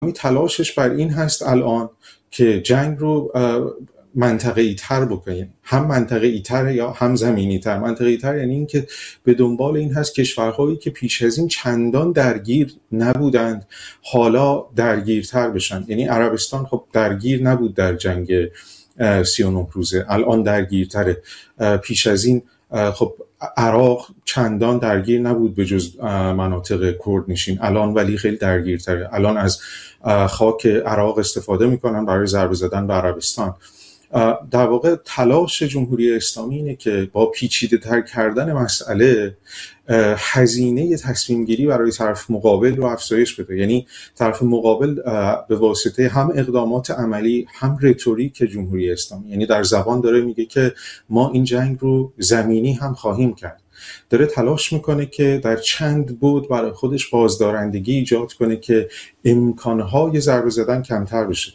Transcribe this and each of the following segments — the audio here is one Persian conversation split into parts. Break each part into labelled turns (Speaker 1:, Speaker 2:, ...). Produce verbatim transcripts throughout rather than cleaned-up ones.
Speaker 1: تلاشش بر این هست الان که جنگ رو منطقه‌ای تر بکنیم، هم منطقه‌ای تر یا هم زمینی تر. منطقه‌ای تر یعنی این که به دنبال این هست کشورهایی که پیش از این چندان درگیر نبودند حالا درگیرتر بشن. یعنی عربستان خب درگیر نبود در جنگ سی و نه روزه، الان درگیرتره. پیش از این خب عراق چندان درگیر نبود به جز مناطق کردنشین، الان ولی خیلی درگیرتره. الان از خاک عراق استفاده میکنن برای ضربه زدن به عربستان. در واقع تلاش جمهوری اسلامی اینه که با پیچیده تر کردن مسئله هزینه تصمیم گیری برای طرف مقابل رو افزایش بده. یعنی طرف مقابل به واسطه هم اقدامات عملی هم رتوریک جمهوری اسلامی، یعنی در زبان داره میگه که ما این جنگ رو زمینی هم خواهیم کرد، داره تلاش میکنه که در چند بود برای خودش بازدارندگی ایجاد کنه که امکانهای ضربه زدن کمتر بشه.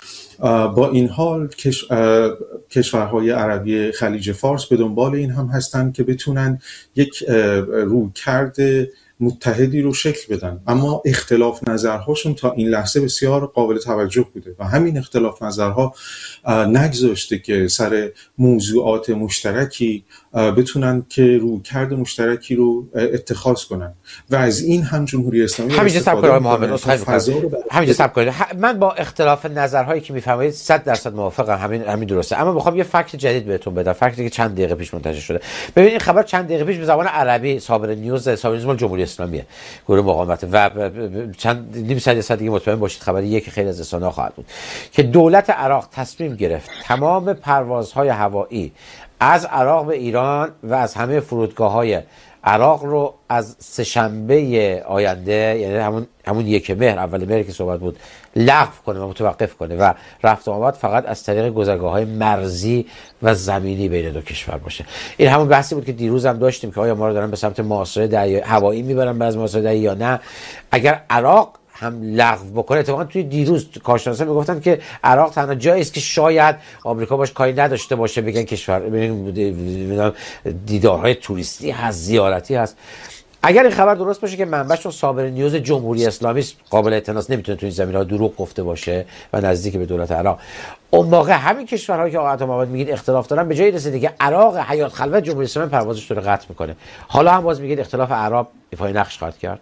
Speaker 1: با این حال کش... کشورهای عربی خلیج فارس به دنبال این هم هستن که بتونن یک رویکرد متحدی رو شکل بدن، اما اختلاف نظرهاشون تا این لحظه بسیار قابل توجه بوده و همین اختلاف نظرها نگذاشته که سر موضوعات مشترکی بتونن که رویکرد مشترکی رو اتخاذ کنن و از این هم جمهوری اسلامی
Speaker 2: همینجا صبر کنید محمد همینجا صبر کنید. من با اختلاف نظرهایی که میفرمایید صد درصد موافقم، همین همین درسته. اما میخوام یه فکت جدید بهتون بدم، فکتی که چند دقیقه پیش منتشر شده. ببینید این خبر چند دقیقه پیش به زبان عربی صابر نیوز، صابر نیوز مال جمهوری اسلامیه، گروه مقاومت، و چند نیم ساعت ساعت دیگه مطمئن باشید خبری که خیلی از رسانه‌ها خواهد بود که دولت عراق تصمیم گرفت تمام پروازهای هوایی از عراق به ایران و از همه فرودگاه‌های عراق رو از سه‌شنبه آینده، یعنی همون همون یک مهر، اول مهر که صحبت بود، لغو کنه و متوقف کنه و رفت و آمد فقط از طریق گذرگاه‌های مرزی و زمینی بین دو کشور باشه. این همون بحثی بود که دیروز هم داشتیم که آیا ما رو دارن به سمت محاصره دریایی هوایی میبرن بعضی محاصره دریایی یا نه. اگر عراق هم لغو بکنه، اتفاقا توی دیروز کارشناسا میگفتن که عراق تنها جایی است که شاید آمریکا باش کاری نداشته باشه، بگن کشور ببینیم دیدارهای توریستی هست، زیارتی هست. اگر این خبر درست باشه که منبعش صابر نیوز جمهوری اسلامی است، قابل اعتناس، نمیتونه تو این زمینه‌ها دروغ گفته باشه و نزدیک به دولت عراق، اون موقع همین کشورهایی که آقا محمد میگید اختلاف دارن به جای رسیده که عراق حیات خلوت جمهوری اسلامی پروازش رو قطع میکنه، حالا هم باز میگید اختلاف اعراب ایفای نقش خواهد کرد.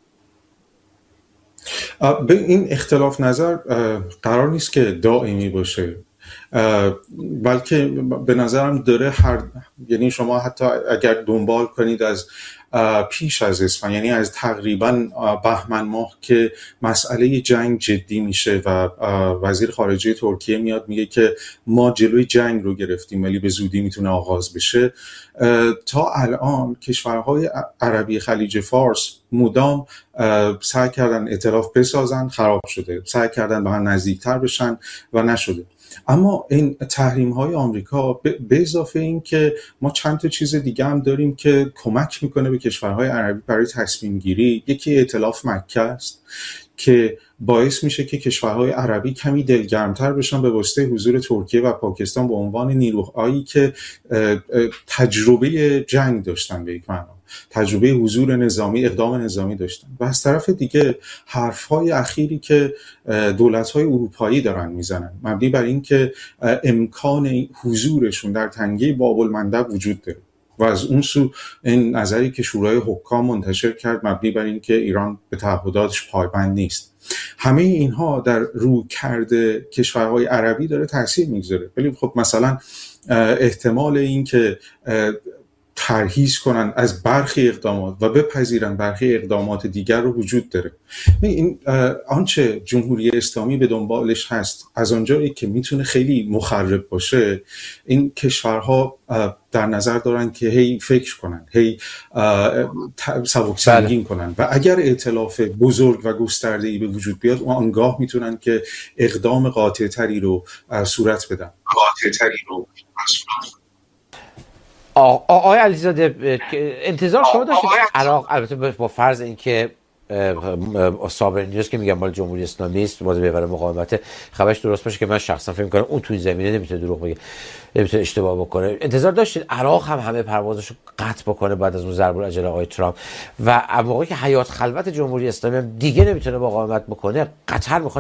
Speaker 1: به این اختلاف نظر قرار نیست که دائمی باشه، بلکه به نظرم داره هر، یعنی شما حتی اگر دنبال کنید از پیش از اسفند، یعنی از تقریبا بهمن ماه که مسئله جنگ جدی میشه و وزیر خارجه ترکیه میاد میگه که ما جلوی جنگ رو گرفتیم ولی به زودی میتونه آغاز بشه، تا الان کشورهای عربی خلیج فارس مدام سعی کردن ائتلاف بسازن، خراب شده، سعی کردن به هم نزدیکتر بشن و نشده. اما این تحریم های آمریکا به اضافه این که ما چند تا چیز دیگه هم داریم که کمک میکنه به کشورهای عربی برای تصمیم گیری. یکی ائتلاف مکه است که باعث میشه که کشورهای عربی کمی دلگرمتر بشن به واسطه حضور ترکیه و پاکستان به عنوان نیروهایی که تجربه جنگ داشتن، به یک معنا تجربه حضور نظامی، اقدام نظامی داشتن. و از طرف دیگه حرفهای اخیری که دولت‌های اروپایی دارن میزنن مبنی بر این که امکان حضورشون در تنگه باب المندب وجود داره و از اون سو این نظری که شورای حکام منتشر کرد مبنی بر این که ایران به تعهداتش پایبند نیست. همه اینها در رویکرد کشورهای عربی داره تاثیر میگذاره. ولی خب مثلا احتمال این که ترهیز کنن از برخی اقدامات و بپذیرن برخی اقدامات دیگر رو وجود داره. این آنچه جمهوری اسلامی به دنبالش هست، از آنجایی که میتونه خیلی مخرب باشه، این کشورها در نظر دارن که هی فکر کنن، هی سبک سنگین کنن و اگر ائتلاف بزرگ و گسترده‌ای به وجود بیاد، آنگاه میتونن که اقدام قاطع‌تری رو صورت بدن. قاطع‌تری رو
Speaker 2: آقای علیزاده، انتظار شما داشتید عراق، البته با فرض اینکه صابر نیوز که میگم مال جمهوری اسلامی است باز محور مقاومت خبرش درست باشه که من شخصا فکر می‌کنم اون توی زمینه نمیتونه دروغ بگه نمیتونه اشتباه بکنه. انتظار داشتید عراق هم همه پروازشو قطع بکنه بعد از اون ضرب العجله آقای ترامپ و موقعی که حیات خلوت جمهوری اسلامی هم دیگه نمیتونه مقاومت بکنه قطر میخواد